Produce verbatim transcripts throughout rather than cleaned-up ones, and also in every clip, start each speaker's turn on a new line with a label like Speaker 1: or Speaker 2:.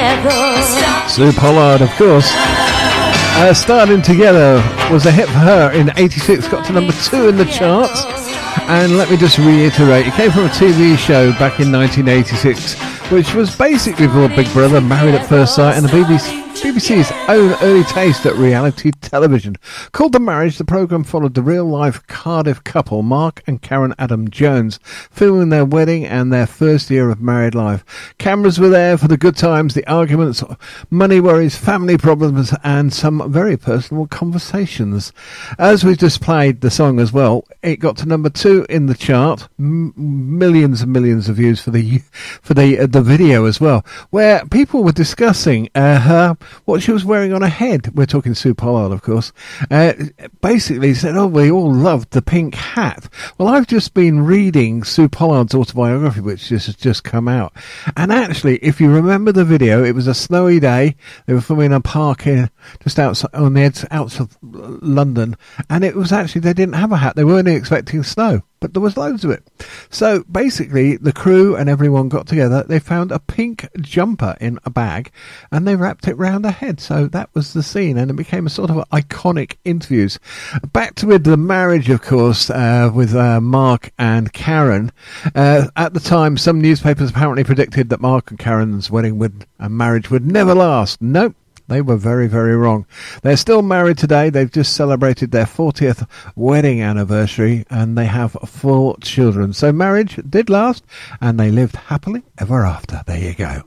Speaker 1: Sue Pollard, of course. Uh, Starting Together was a hit for her in eighty-six, got to number two in the charts. And let me just reiterate, it came from a T V show back in nineteen eighty-six, which was basically for Big Brother, Married at First Sight, and the B B C, B B C's own early taste at reality television. Called The Marriage, the programme followed the real-life Cardiff couple, Mark and Karen Adam-Jones, filming their wedding and their first year of married life. Cameras were there for the good times, the arguments, money worries, family problems, and some very personal conversations. As we just played the song as well, it got to number two in the chart, M- millions and millions of views for the for the uh, the video as well, where people were discussing uh, her what she was wearing on her head. We're talking Sue Pollard, of course. Uh, basically said, oh, we all loved the pink hat. Well, I've just been reading Sue Pollard's autobiography, which just has just come out. And actually, if you remember the video, it was a snowy day. They were filming in a park in, just outside, on the edge, out of London. And it was actually, they didn't have a hat. They weren't expecting snow, but there was loads of it. So basically, the crew and everyone got together. They found a pink jumper in a bag and they wrapped it round her head. So that was the scene, and it became a sort of iconic interviews. Back to with the marriage, of course, uh, with uh, Mark and Karen. Uh, at the time, some newspapers apparently predicted that Mark and Karen's wedding would, and marriage would never last. Nope. They were very, very wrong. They're still married today. They've just celebrated their fortieth wedding anniversary and they have four children. So marriage did last and they lived happily ever after. There you go.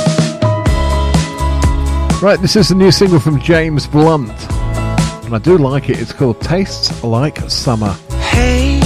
Speaker 1: Right, this is the new single from James Blunt. And I do like it. It's called Tastes Like Summer.
Speaker 2: Hey,